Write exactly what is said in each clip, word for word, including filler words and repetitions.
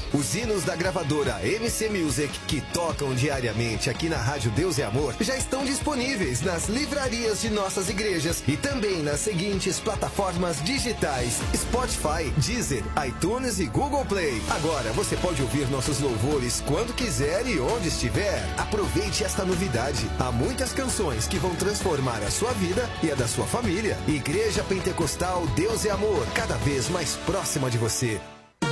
Os hinos da gravadora M C Music, que tocam diariamente aqui na Rádio Deus e Amor, já estão disponíveis nas livrarias de nossas igrejas e também nas seguintes plataformas digitais: Spotify, Deezer, iTunes e Google Play. Agora você pode ouvir nossos louvores quando quiser e onde estiver. Aproveite esta novidade. Há muitas canções que vão transformar a sua vida e a da sua família. Igreja Pentecostal Deus e Amor, cada vez mais próxima de você.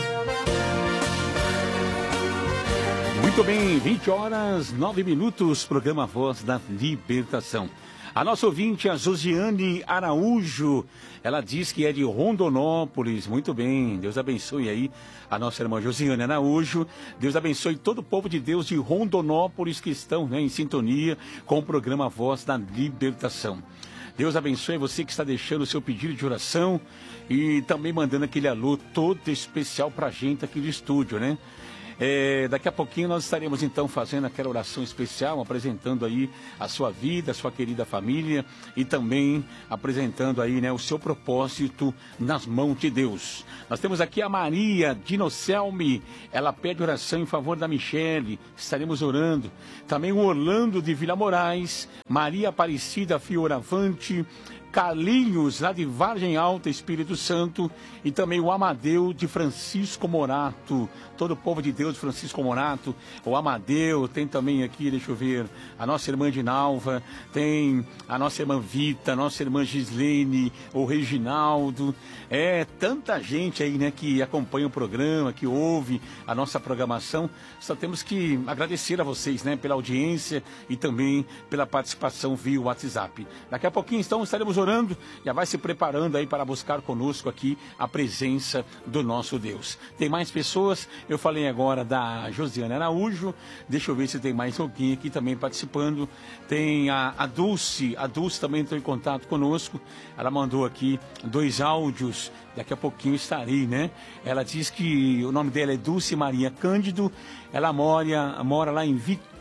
Muito bem, vinte horas, nove minutos, programa Voz da Libertação. A nossa ouvinte, a Josiane Araújo, ela diz que é de Rondonópolis. Muito bem, Deus abençoe aí a nossa irmã Josiane Araújo. Deus abençoe todo o povo de Deus de Rondonópolis que estão, né, em sintonia com o programa Voz da Libertação. Deus abençoe você que está deixando o seu pedido de oração e também mandando aquele alô todo especial para a gente aqui do estúdio, né? É, daqui a pouquinho nós estaremos então fazendo aquela oração especial, apresentando aí a sua vida, a sua querida família e também apresentando aí, né, o seu propósito nas mãos de Deus. Nós temos aqui a Maria Dinocelme, ela pede oração em favor da Michele, estaremos orando. Também o Orlando de Vila Moraes, Maria Aparecida Fioravante, Carlinhos, lá de Vargem Alta, Espírito Santo, e também o Amadeu de Francisco Morato, todo o povo de Deus de Francisco Morato, o Amadeu, tem também aqui, deixa eu ver, a nossa irmã Dinalva, tem a nossa irmã Vita, a nossa irmã Gislene, o Reginaldo, é tanta gente aí, né, que acompanha o programa, que ouve a nossa programação. Só temos que agradecer a vocês, né, pela audiência e também pela participação via WhatsApp. Daqui a pouquinho, então, estaremos orando, já vai se preparando aí para buscar conosco aqui a presença do nosso Deus. Tem mais pessoas, eu falei agora da Josiane Araújo, deixa eu ver se tem mais alguém aqui também participando. Tem a, a Dulce, a Dulce também entrou em contato conosco, ela mandou aqui dois áudios, daqui a pouquinho estarei, né? Ela diz que o nome dela é Dulce Maria Cândido, ela mora, mora lá em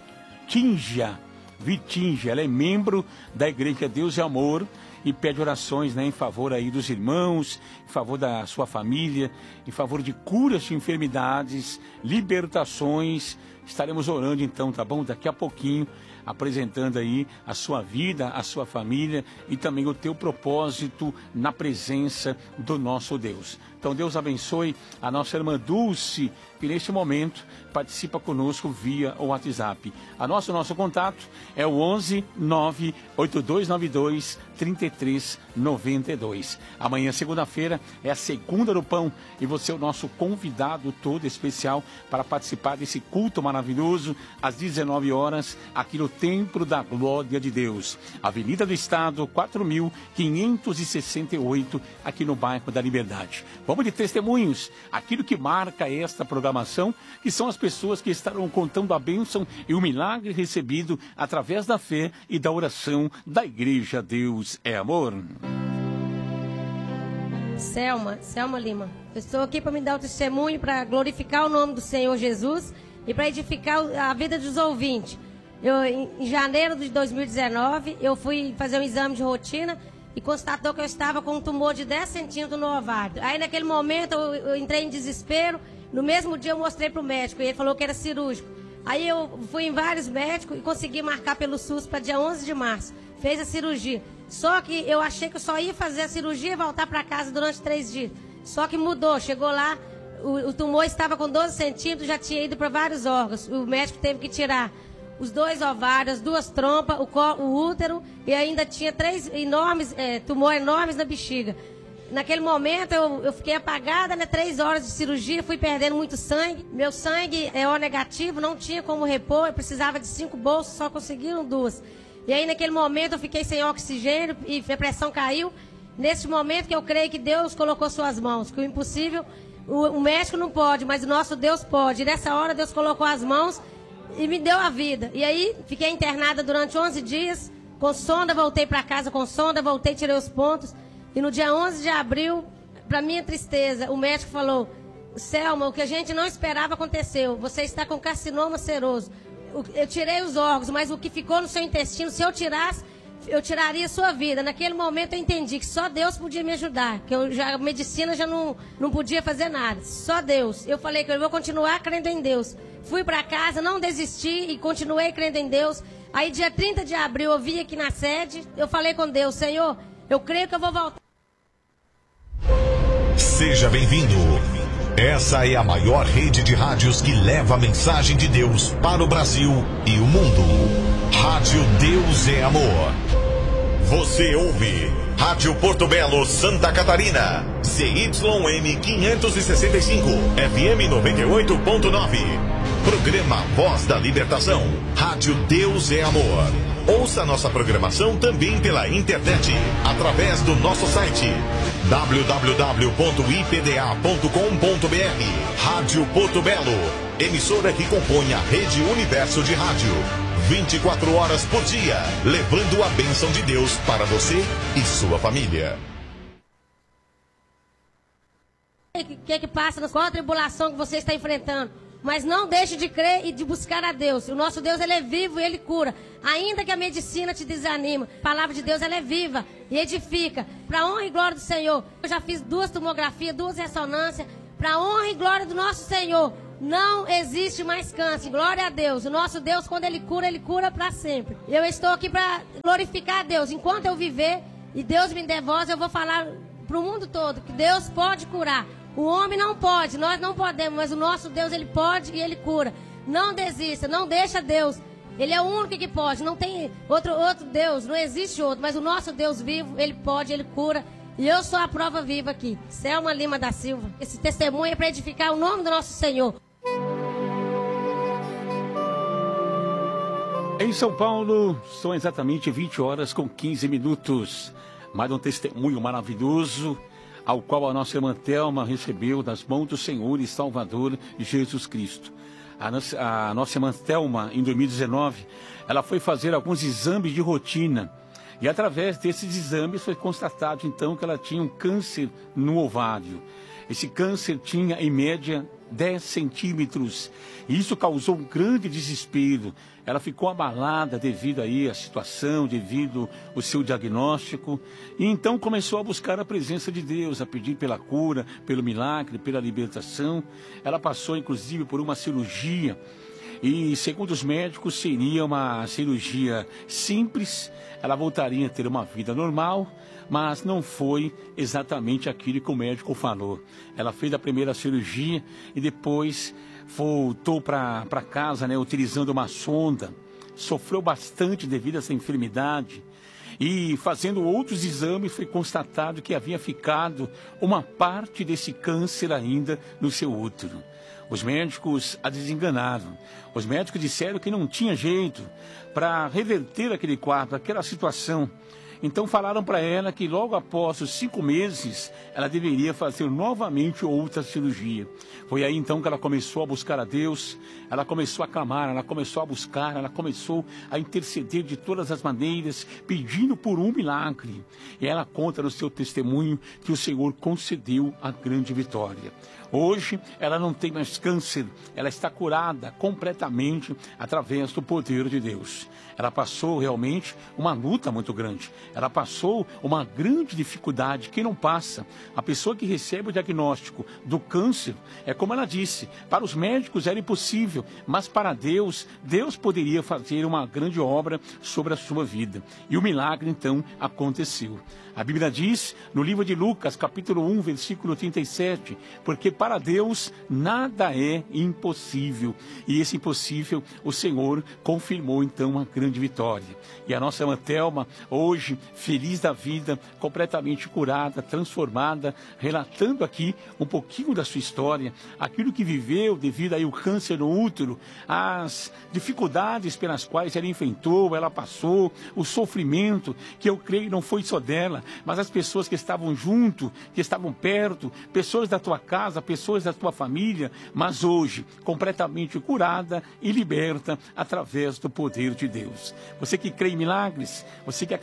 Vitinja, Vitinja, ela é membro da Igreja Deus e Amor, e pede orações, né, em favor aí dos irmãos, em favor da sua família, em favor de curas de enfermidades, libertações. Estaremos orando então, tá bom? Daqui a pouquinho, apresentando aí a sua vida, a sua família e também o teu propósito na presença do nosso Deus. Então Deus abençoe a nossa irmã Dulce, que neste momento participa conosco via o WhatsApp. A nosso, nosso contato é o onze nove oito dois nove dois três três nove dois. Amanhã, segunda-feira, é a segunda do pão e você é o nosso convidado todo especial para participar desse culto maravilhoso às dezenove horas aqui no Templo da Glória de Deus. Avenida do Estado, quatro mil quinhentos e sessenta e oito, aqui no bairro da Liberdade. Vamos de testemunhos, aquilo que marca esta programação, que são as pessoas que estarão contando a bênção e o milagre recebido através da fé e da oração da Igreja Deus é Amor. Selma, Selma Lima, eu estou aqui para me dar o testemunho, para glorificar o nome do Senhor Jesus e para edificar a vida dos ouvintes. Eu, em janeiro de dois mil e dezenove, eu fui fazer um exame de rotina e constatou que eu estava com um tumor de dez centímetros no ovário. Aí, naquele momento, eu, eu entrei em desespero. No mesmo dia, eu mostrei para o médico e ele falou que era cirúrgico. Aí, eu fui em vários médicos e consegui marcar pelo SUS para dia onze de março. Fez a cirurgia. Só que eu achei que eu só ia fazer a cirurgia e voltar para casa durante três dias. Só que mudou. Chegou lá, o, o tumor estava com doze centímetros, já tinha ido para vários órgãos. O médico teve que tirar os dois ovários, as duas trompas, o, o útero, e ainda tinha três enormes, é, tumores enormes na bexiga. Naquele momento eu, eu fiquei apagada, né? Três horas de cirurgia, fui perdendo muito sangue. Meu sangue é O negativo, não tinha como repor, eu precisava de cinco bolsas, só conseguiram duas. E aí naquele momento eu fiquei sem oxigênio e a pressão caiu. Nesse momento que eu creio que Deus colocou suas mãos, que o impossível, o, o médico não pode, mas o nosso Deus pode. E nessa hora Deus colocou as mãos e me deu a vida. E aí, fiquei internada durante onze dias, com sonda, voltei para casa com sonda, voltei, tirei os pontos. E no dia onze de abril, para minha tristeza, o médico falou: Selma, o que a gente não esperava aconteceu. Você está com carcinoma seroso. Eu tirei os órgãos, mas o que ficou no seu intestino, se eu tirasse, eu tiraria a sua vida. Naquele momento eu entendi que só Deus podia me ajudar, que eu já, a medicina já não, não podia fazer nada, só Deus. Eu falei que eu vou continuar crendo em Deus. Fui para casa, não desisti e continuei crendo em Deus. Aí dia trinta de abril eu vim aqui na sede, eu falei com Deus, Senhor, eu creio que eu vou voltar. Seja bem-vindo. Essa é a maior rede de rádios que leva a mensagem de Deus para o Brasil e o mundo. Rádio Deus é Amor. Você ouve Rádio Porto Belo, Santa Catarina. C Y M quinhentos e sessenta e cinco, F M noventa e oito ponto nove. Programa Voz da Libertação. Rádio Deus é Amor. Ouça nossa programação também pela internet, através do nosso site w w w ponto i p d a ponto com ponto b r. Rádio Porto Belo, emissora que compõe a Rede Universo de Rádio. vinte e quatro horas por dia, levando a bênção de Deus para você e sua família. O que é que passa na qual tribulação que você está enfrentando? Mas não deixe de crer e de buscar a Deus. O nosso Deus, ele é vivo e ele cura. Ainda que a medicina te desanima, a palavra de Deus, ela é viva e edifica. Para a honra e glória do Senhor. Eu já fiz duas tomografias, duas ressonâncias. Para a honra e glória do nosso Senhor. Não existe mais câncer. Glória a Deus. O nosso Deus, quando ele cura, ele cura para sempre. Eu estou aqui para glorificar a Deus. Enquanto eu viver e Deus me der voz, eu vou falar para o mundo todo que Deus pode curar. O homem não pode, nós não podemos, mas o nosso Deus, ele pode e ele cura. Não desista, não deixa Deus. Ele é o único que pode, não tem outro, outro Deus, não existe outro. Mas o nosso Deus vivo, ele pode, ele cura. E eu sou a prova viva aqui. Selma Lima da Silva. Esse testemunho é para edificar o nome do nosso Senhor. Em São Paulo, são exatamente vinte horas com quinze minutos. Mais um testemunho maravilhoso, ao qual a nossa irmã Thelma recebeu das mãos do Senhor e Salvador Jesus Cristo. A nossa, a nossa irmã Thelma, em dois mil e dezenove, ela foi fazer alguns exames de rotina. E através desses exames foi constatado, então, que ela tinha um câncer no ovário. Esse câncer tinha, em média, dez centímetros. E isso causou um grande desespero. Ela ficou abalada devido aí à situação, devido ao seu diagnóstico. E então começou a buscar a presença de Deus, a pedir pela cura, pelo milagre, pela libertação. Ela passou, inclusive, por uma cirurgia. E, segundo os médicos, seria uma cirurgia simples. Ela voltaria a ter uma vida normal, mas não foi exatamente aquilo que o médico falou. Ela fez a primeira cirurgia e depois voltou para casa, né, utilizando uma sonda. Sofreu bastante devido a essa enfermidade. E fazendo outros exames foi constatado que havia ficado uma parte desse câncer ainda no seu útero. Os médicos a desenganaram. Os médicos disseram que não tinha jeito para reverter aquele quadro, aquela situação. Então falaram para ela que logo após os cinco meses, ela deveria fazer novamente outra cirurgia. Foi aí então que ela começou a buscar a Deus, ela começou a clamar, ela começou a buscar, ela começou a interceder de todas as maneiras, pedindo por um milagre. E ela conta no seu testemunho que o Senhor concedeu a grande vitória. Hoje, ela não tem mais câncer, ela está curada completamente através do poder de Deus. Ela passou realmente uma luta muito grande, ela passou uma grande dificuldade. Quem não passa? A pessoa que recebe o diagnóstico do câncer, é como ela disse, para os médicos era impossível, mas para Deus, Deus poderia fazer uma grande obra sobre a sua vida. E o milagre então aconteceu. A Bíblia diz, no livro de Lucas, capítulo um, versículo trinta e sete, porque para Deus nada é impossível. E esse impossível, o Senhor confirmou então uma grande vitória. E a nossa irmã Thelma, hoje, feliz da vida, completamente curada, transformada, relatando aqui um pouquinho da sua história, aquilo que viveu devido aí ao câncer no útero, as dificuldades pelas quais ela enfrentou, ela passou, o sofrimento, que eu creio não foi só dela, mas as pessoas que estavam junto, que estavam perto, pessoas da tua casa, pessoas da tua família, mas hoje completamente curada e liberta através do poder de Deus. Você que crê em milagres, você que acredita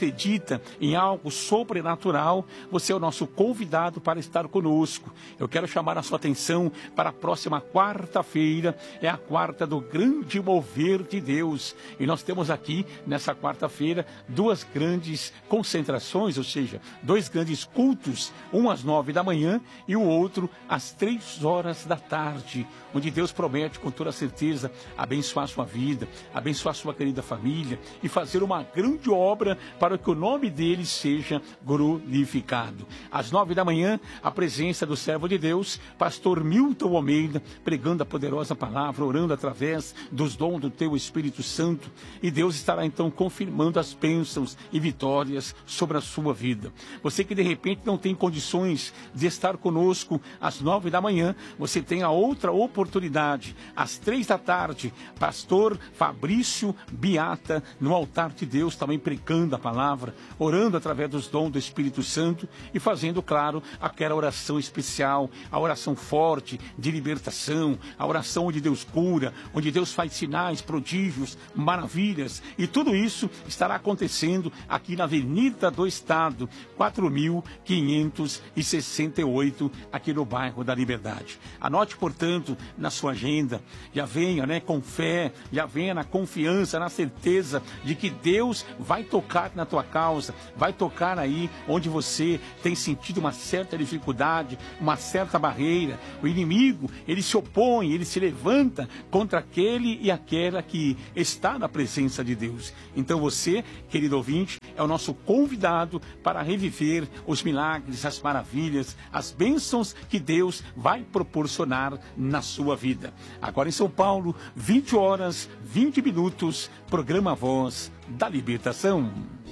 acredita em algo sobrenatural, você é o nosso convidado para estar conosco. Eu quero chamar a sua atenção para a próxima quarta-feira, é a quarta do grande mover de Deus. E nós temos aqui, nessa quarta-feira, duas grandes concentrações, ou seja, dois grandes cultos, um às nove da manhã e o outro às três horas da tarde, onde Deus promete com toda certeza abençoar a sua vida, abençoar a sua querida família e fazer uma grande obra para que o nome dele seja glorificado. Às nove da manhã, a presença do servo de Deus, pastor Milton Almeida, pregando a poderosa palavra, orando através dos dons do teu Espírito Santo, e Deus estará então confirmando as bênçãos e vitórias sobre a sua vida. Você que de repente não tem condições de estar conosco às nove da manhã, você tem a outra oportunidade, às três da tarde, pastor Fabrício Biata, no altar de Deus, também pregando a palavra, orando através dos dons do Espírito Santo e fazendo, claro, aquela oração especial, a oração forte de libertação, a oração onde Deus cura, onde Deus faz sinais, prodígios, maravilhas, e tudo isso estará acontecendo aqui na Avenida do Estado, quatro mil quinhentos e sessenta e oito, aqui no bairro da Liberdade. Anote, portanto, na sua agenda, já venha, né, com fé, já venha na confiança, na certeza de que Deus vai tocar na tua causa, vai tocar aí onde você tem sentido uma certa dificuldade, uma certa barreira. O inimigo, ele se opõe, ele se levanta contra aquele e aquela que está na presença de Deus. Então você, querido ouvinte, é o nosso convidado para reviver os milagres, as maravilhas, as bênçãos que Deus vai proporcionar na sua vida. Agora em São Paulo, vinte horas, vinte minutos, programa Voz da Libertação.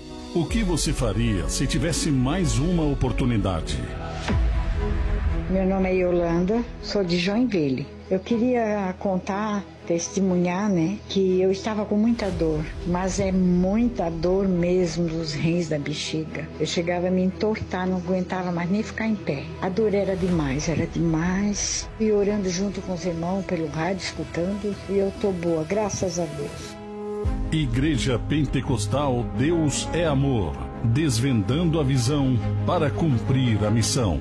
O que você faria se tivesse mais uma oportunidade? Meu nome é Yolanda, sou de Joinville. Eu queria contar, testemunhar, né, que eu estava com muita dor, mas é muita dor mesmo dos rins da bexiga. Eu chegava a me entortar, não aguentava mais nem ficar em pé. A dor era demais, era demais. E orando junto com os irmãos pelo rádio, escutando, e eu tô boa, graças a Deus. Igreja Pentecostal Deus é Amor, desvendando a visão para cumprir a missão.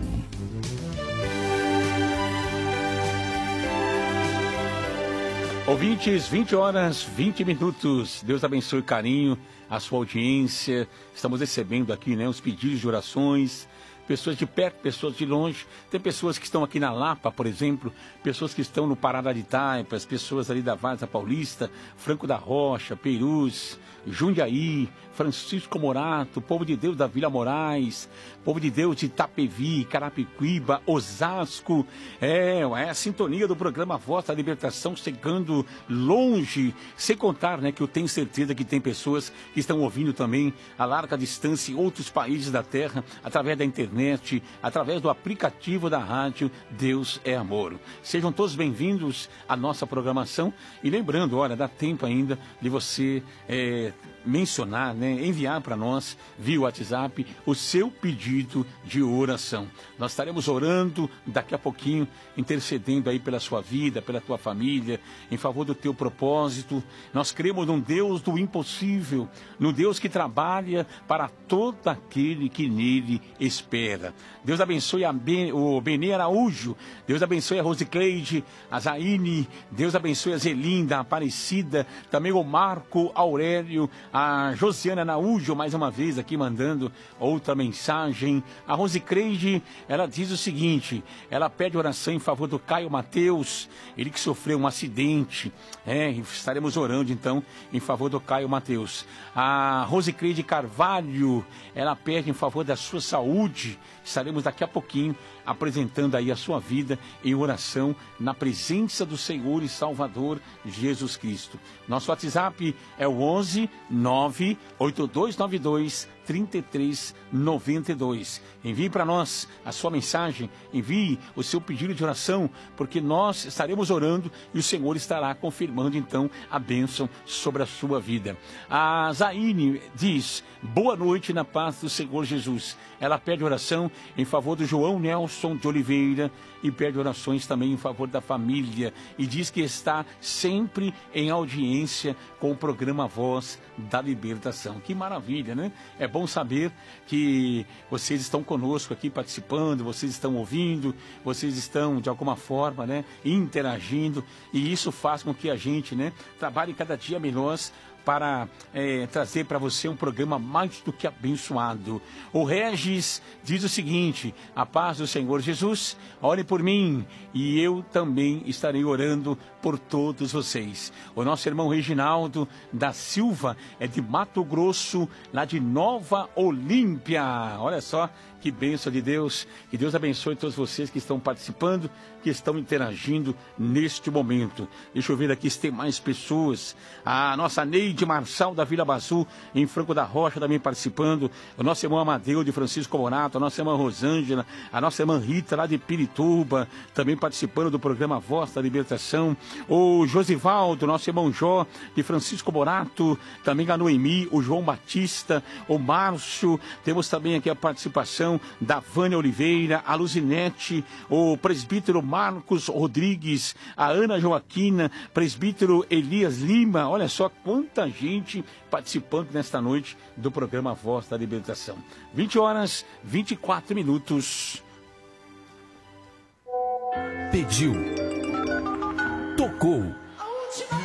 Ouvintes, vinte horas, vinte minutos. Deus abençoe o carinho, a sua audiência. Estamos recebendo aqui, né, os pedidos de orações. Pessoas de perto, pessoas de longe. Tem pessoas que estão aqui na Lapa, por exemplo, pessoas que estão no Pará de Taipas, pessoas ali da Vaza Paulista, Franco da Rocha, Perus, Jundiaí, Francisco Morato, povo de Deus da Vila Moraes, povo de Deus de Itapevi, Carapicuíba, Osasco. É, é a sintonia do programa Voz da Libertação chegando longe, sem contar, né, que eu tenho certeza que tem pessoas que estão ouvindo também a larga distância em outros países da terra, através da internet, através do aplicativo da rádio Deus é Amor. Sejam todos bem-vindos à nossa programação e lembrando, olha, dá tempo ainda de você é, mencionar, né, enviar para nós via WhatsApp o seu pedido de oração. Nós estaremos orando daqui a pouquinho, intercedendo aí pela sua vida, pela tua família, em favor do teu propósito. Nós cremos num Deus do impossível, no Deus que trabalha para todo aquele que nele espera. Deus abençoe a ben, o Benê Araújo, Deus abençoe a Rosicleide, a Zaine, Deus abençoe a Zelinda, a Aparecida, também o Marco Aurélio, a Josiana Araújo, mais uma vez aqui mandando outra mensagem. A Rosicleide, ela diz o seguinte, ela pede oração em favor do Caio Mateus, ele que sofreu um acidente, é, estaremos orando então em favor do Caio Mateus. A Rosicleide Carvalho, ela pede em favor da sua saúde, estaremos daqui a pouquinho apresentando aí a sua vida em oração na presença do Senhor e Salvador Jesus Cristo. Nosso WhatsApp é o onze nove oito dois nove dois três três nove dois. Envie para nós a sua mensagem, envie o seu pedido de oração, porque nós estaremos orando e o Senhor estará confirmando então a bênção sobre a sua vida. A Zaine diz, boa noite na paz do Senhor Jesus. Ela pede oração em favor do João Nelson de Oliveira e pede orações também em favor da família e diz que está sempre em audiência com o programa Voz da Libertação. Que maravilha, né? É bom saber que vocês estão conosco aqui participando, vocês estão ouvindo, vocês estão de alguma forma, né, interagindo, e isso faz com que a gente, né, trabalhe cada dia melhor para é, trazer para você um programa mais do que abençoado. O Regis diz o seguinte: a paz do Senhor Jesus, ore por mim e eu também estarei orando por todos vocês. O nosso irmão Reginaldo da Silva é de Mato Grosso, lá de Nova Olímpia. Olha só que bênção de Deus. Que Deus abençoe todos vocês que estão participando, que estão interagindo neste momento. Deixa eu ver aqui se tem mais pessoas. A nossa Neide Marçal da Vila Bazu, em Franco da Rocha, também participando. O nosso irmão Amadeu de Francisco Morato, a nossa irmã Rosângela, a nossa irmã Rita lá de Pirituba, também participando do programa Voz da Libertação. O Josivaldo, nosso irmão Jó de Francisco Morato, também a Noemi, o João Batista, o Márcio. Temos também aqui a participação da Vânia Oliveira, a Luzinete, o presbítero Marcos Rodrigues, a Ana Joaquina, presbítero Elias Lima. Olha só quanta gente participando nesta noite do programa Voz da Libertação. vinte horas, vinte e quatro minutos. Pediu, tocou.